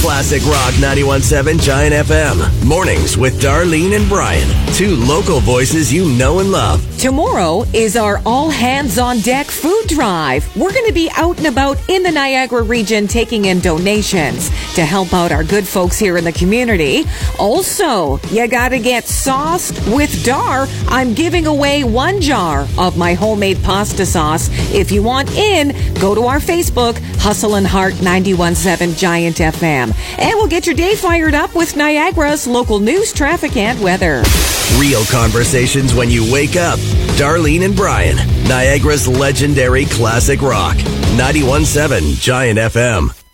Classic Rock 91.7 Giant FM. Mornings with Darlene and Brian. Two local voices you know and love. Tomorrow is our all hands on deck food drive. We're going to be out and about in the Niagara region taking in donations to help out our good folks here in the community. Also, you got to get sauced with Dar. I'm giving away 1 jar of my homemade pasta sauce. If you want in, go to our Facebook, Hustle and Heart 91.7 Giant FM. And we'll get your day fired up with Niagara's local news, traffic, and weather. Real conversations when you wake up. Darlene and Brian, Niagara's legendary classic rock. 91.7 Giant FM.